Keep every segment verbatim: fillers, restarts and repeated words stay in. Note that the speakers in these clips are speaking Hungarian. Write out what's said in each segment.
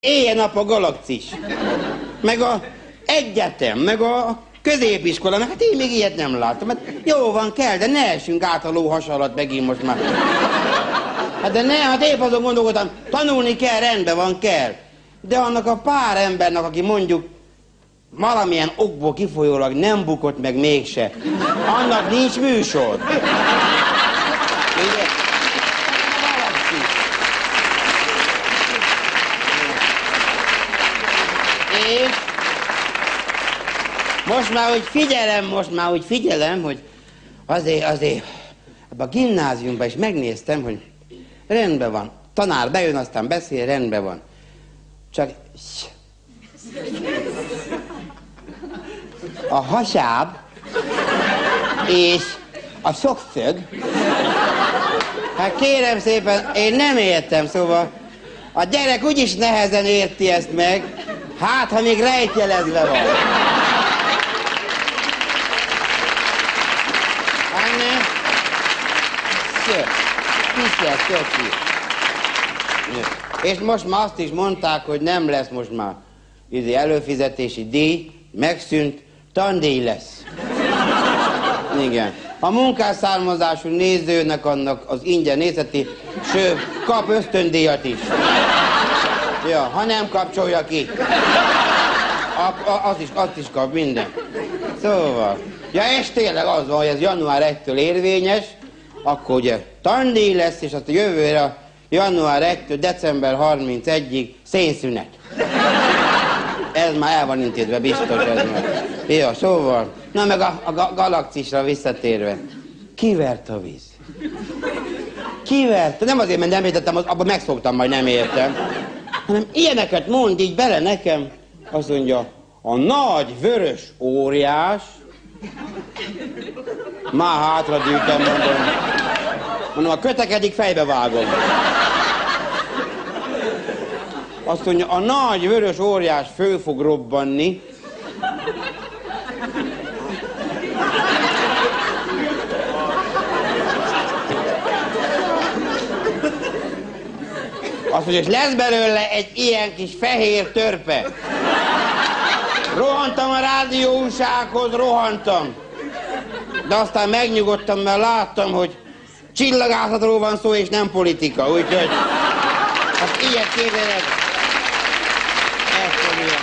Éjjel-nap a Galaxis, meg a egyetem, meg a középiskola, meg hát én még ilyet nem láttam. Hát jó van, kell, de ne essünk át a ló hasa alatt megint most már. Hát de ne, hát épp azon gondolkodtam, tanulni kell, rendben van, kell. De annak a pár embernek, aki mondjuk valamilyen okból kifolyólag nem bukott meg mégse, annak nincs műsor. Ugye? És most már úgy figyelem, most már úgy figyelem, hogy azért, azért ebben a gimnáziumban is megnéztem, hogy rendben van. Tanár bejön, aztán beszél, rendben van. Csak a hasáb és a sokfög, hát kérem szépen, én nem értem, szóval a gyerek úgyis nehezen érti ezt meg, hát ha még rejtjelezve van. Hát ne? Szép, kisebb, szép. És most már azt is mondták, hogy nem lesz most már izé előfizetési díj, megszűnt, tandíj lesz. Igen. A munkásszármazású nézőnek annak az ingyen nézeti, sőt, kap ösztöndíjat is. Ja, ha nem kapcsolja ki. A, a, az is, azt is kap minden. Szóval. Ja, és tényleg az van, hogy ez január elsejétől érvényes, akkor ugye tandíj lesz, és azt a jövőre január elsejétől december harmincegyedikéig szénszünet. Ez már el van intézve, biztos ez már. Ja, szóval. Na meg a, a Galaxisra visszatérve. Kivert a víz? Kivert? Nem azért, mert nem értettem, abban megszoktam, majd nem értem. Hanem ilyeneket mond így bele nekem. Azt mondja, a nagy vörös óriás. Már hátradűltem, mondom. Mondom, a kötekedik, fejbe vágom. Azt mondja, a nagy vörös óriás föl fog robbanni. Azt mondja, és lesz belőle egy ilyen kis fehér törpe. Rohantam a rádióújsághoz, rohantam. De aztán megnyugodtam, mert láttam, hogy csillagászatról van szó, és nem politika, úgyhogy azt ilyet képzelek. Ezt mondja.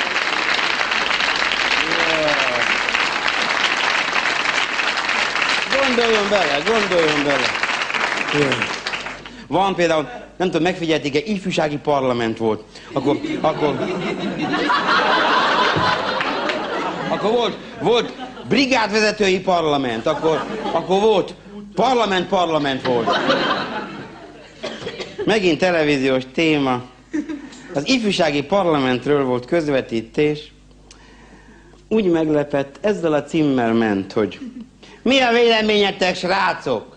Gondoljon bele, gondoljon bele. Van például, nem tudom, megfigyelték-e, ifjúsági parlament volt. Akkor, akkor... Akkor volt, volt brigádvezetői parlament, akkor, akkor volt parlament-parlament volt. Megint televíziós téma. Az ifjúsági parlamentről volt közvetítés. Úgy meglepett, ezzel a címmel ment, hogy mi a véleményetek, srácok?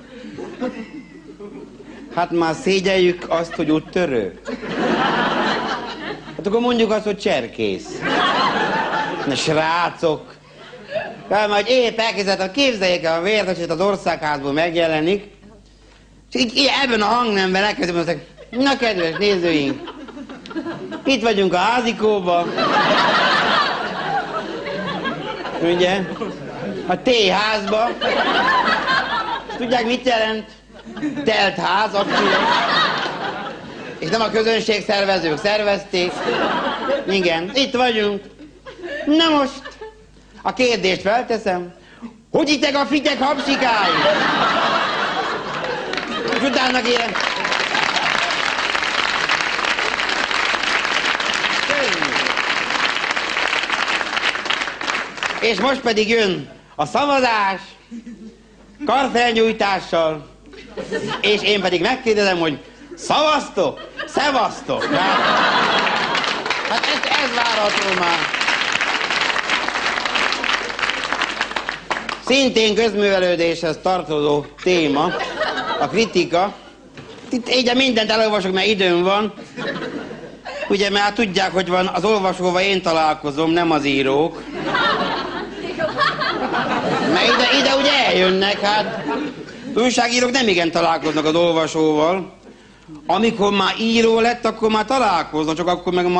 Hát már szégyeljük azt, hogy úttörő. Hát akkor mondjuk azt, hogy cserkész. Na, srácok. Hát majd épp elkezdett, képzeljék el, a Vérteset az Országházból megjelenik, és így, így ebben a hangnemben elkezdem azt, na kedves nézőink, itt vagyunk a házikóban. Ugye? A T-házba. Tudják, mit jelent? Telt ház, aktív. És nem a közönség szervezők szervezték. Igen, itt vagyunk. Na most, a kérdést felteszem. Hogy ittek a fitek hapsikái? És utána kérem. És most pedig jön a szavazás, karfelnyújtással, és én pedig megkérdezem, hogy szavaztok? Szevasztok? Hát, hát ez, ez várható már. Szintén közművelődéshez tartozó téma, a kritika. Itt így mindent elolvasok, mert időm van. Ugye, mert hát tudják, hogy van az olvasóval én találkozom, nem az írók. Mert ide, ide ugye eljönnek, hát újságírók nem igen találkoznak az olvasóval. Amikor már író lett, akkor már találkozna, csak akkor meg